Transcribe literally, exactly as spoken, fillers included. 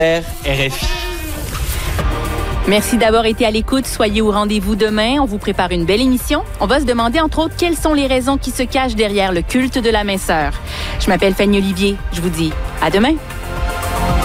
R F I. Merci d'avoir été à l'écoute. Soyez au rendez-vous demain. On vous prépare une belle émission. On va se demander, entre autres, quelles sont les raisons qui se cachent derrière le culte de la minceur. Je m'appelle Fanny Olivier. Je vous dis à demain.